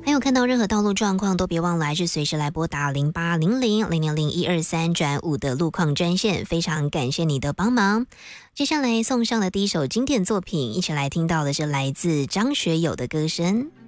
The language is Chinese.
还有看到任何道路状况，都别忘了还是随时来拨打0800000123转5的路况专线，非常感谢你的帮忙。接下来送上的第一首经典作品，一起来听到的是来自张学友的歌声。